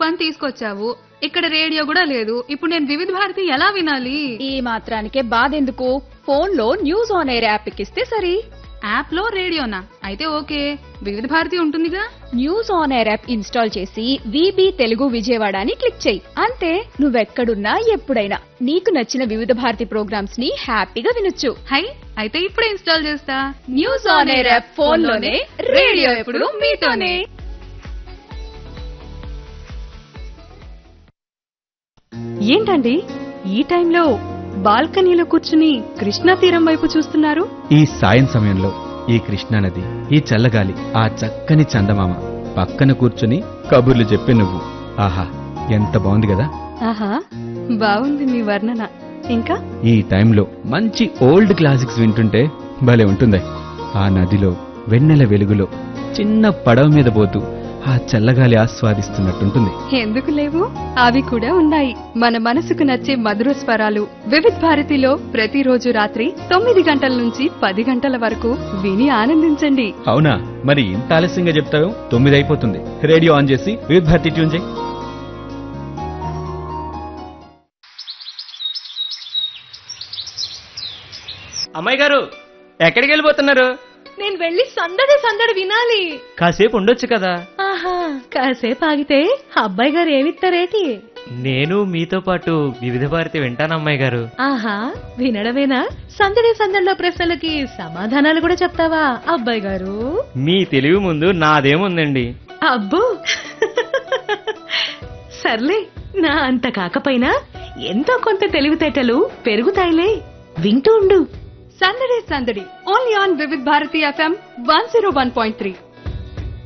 పని తీసుకొచ్చావు, ఇక్కడ రేడియో కూడా లేదు. ఇప్పుడు నేను వివిధ భారతి ఎలా వినాలి? ఈ మాత్రానికే బాధెందుకు? ఫోన్ లో న్యూస్ ఆన్ ఎయిర్ యాప్ ఎక్కిస్తే సరి. యాప్ లో రేడియోనా? అయితే ఓకే, వివిధ భారతి ఉంటుందిగా. News on air app install చేసి విబి తెలుగు విజయవాడ అని క్లిక్ చేయి. అంతే, నువ్వెక్కడున్నా ఎప్పుడైనా నీకు నచ్చిన వివిధ భారతి ప్రోగ్రామ్స్ ని హ్యాపీగా వినొచ్చు. హై, అయితే ఇప్పుడే ఇన్స్టాల్ చేస్తా. News on air app phone లోనే, రేడియో ఎప్పుడు మీతోనే. ఏంటండి ఈ టైంలో బాల్కనీలో కూర్చుని కృష్ణా తీరం వైపు చూస్తున్నారు? ఈ సాయం సమయంలో ఈ కృష్ణానది, ఈ చల్లగాలి, ఆ చక్కని చందమామ పక్కన కూర్చుని కబుర్లు చెప్పే నువ్వు, ఆహా ఎంత బాగుంది కదా. ఆహా, బాగుంది మీ వర్ణన. ఇంకా ఈ టైంలో మంచి ఓల్డ్ క్లాసిక్స్ వింటుంటే భలే ఉంటుందే. ఆ నదిలో వెన్నెల వెలుగులో చిన్న పడవ మీద పోతూ ఆ చల్లగాలి ఆస్వాదిస్తున్నట్టుంటుంది. ఎందుకు లేవు, అవి కూడా ఉన్నాయి. మన మనసుకు నచ్చే మధుర స్వరాలు వివిధ్ భారతిలో ప్రతిరోజు రాత్రి 9 గంటల నుంచి 10 గంటల వరకు విని ఆనందించండి. అవునా, మరి ఇంత ఆలస్యంగా చెప్తావు? 9 అయిపోతుంది. రేడియో ఆన్ చేసి వివిధ భారతి ట్యూన్ చేయి. అమ్మాయి గారు, ఎక్కడికి వెళ్ళిపోతున్నారు? నేను వెళ్ళి సందడి సందడి వినాలి. కాసేపు ఉండొచ్చు కదా. ఆహా, కాసేపు ఆగితే అబ్బాయి గారు ఏమిస్తారేటి? నేను మీతో పాటు వివిధ భారతి వింటాను అమ్మాయి గారు. ఆహా, వినడమేనా? సందడి సందడిలో ప్రశ్నలకి సమాధానాలు కూడా చెప్తావా అబ్బాయి గారు? మీ తెలివి ముందు నాదేముందండి. అబ్బో సర్లే, నా అంత కాకపోయినా ఎంతో కొంత తెలివితేటలు పెరుగుతాయిలే. వింటూ ఉండు. సందడి సందడి only on Vividh Bharati FM 101.3.